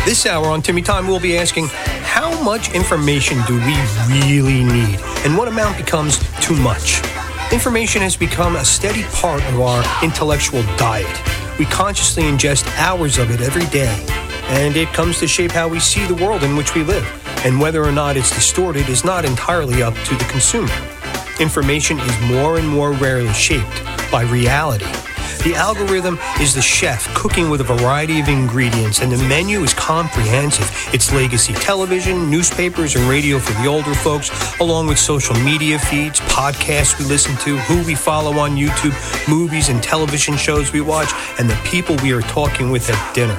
This hour on Timmy Time, we'll be asking, how much information do we really need? And what amount becomes too much? Information has become a steady part of our intellectual diet. We consciously ingest hours of it every day, and it comes to shape how we see the world in which we live. And whether or not it's distorted is not entirely up to the consumer. Information is more and more rarely shaped by reality. The algorithm is the chef cooking with a variety of ingredients, and the menu is comprehensive. It's legacy television, newspapers, and radio for the older folks, along with social media feeds, podcasts we listen to, who we follow on YouTube, movies and television shows we watch, and the people we are talking with at dinner.